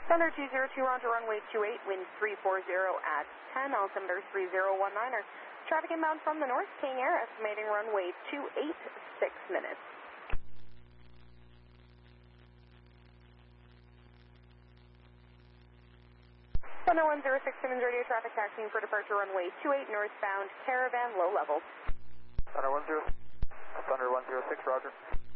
Thunder 202, roger, runway 28, wind 340 at 10, altimeter 3019er. Traffic inbound from the north, King Air, estimating runway 28, 6 minutes. Thunder 106, Simmons radio traffic taxiing for departure runway 28, northbound Caravan, low level. Thunder 106, roger.